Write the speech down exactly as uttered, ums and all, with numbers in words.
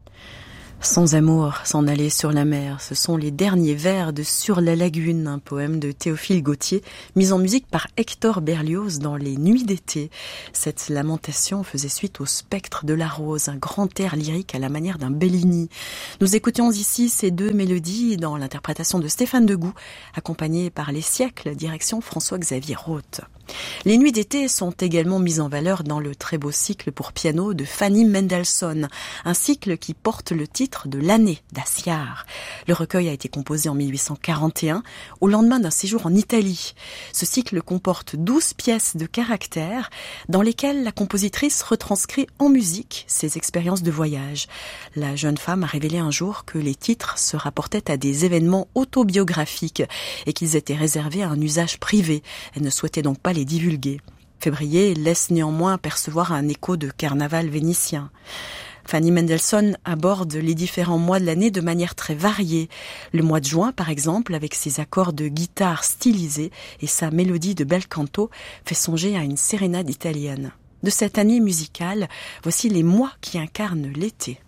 Sans amour, s'en aller sur la mer, ce sont les derniers vers de Sur la lagune, un poème de Théophile Gautier, mis en musique par Hector Berlioz dans Les Nuits d'été. Cette lamentation faisait suite au Spectre de la rose, un grand air lyrique à la manière d'un Bellini. Nous écoutions ici ces deux mélodies dans l'interprétation de Stéphane Degout, accompagné par Les Siècles, direction François-Xavier Roth. Les Nuits d'été sont également mises en valeur dans le très beau cycle pour piano de Fanny Mendelssohn, un cycle qui porte le titre de l'année d'Aciar. Le recueil a été composé en mille huit cent quarante et un, au lendemain d'un séjour en Italie. Ce cycle comporte douze pièces de caractère dans lesquelles la compositrice retranscrit en musique ses expériences de voyage. La jeune femme a révélé un jour que les titres se rapportaient à des événements autobiographiques et qu'ils étaient réservés à un usage privé. Elle ne souhaitait donc pas les divulguer. Février laisse néanmoins percevoir un écho de carnaval vénitien. Fanny Mendelssohn aborde les différents mois de l'année de manière très variée. Le mois de juin, par exemple, avec ses accords de guitare stylisés et sa mélodie de bel canto, fait songer à une sérénade italienne. De cette année musicale, voici les mois qui incarnent l'été.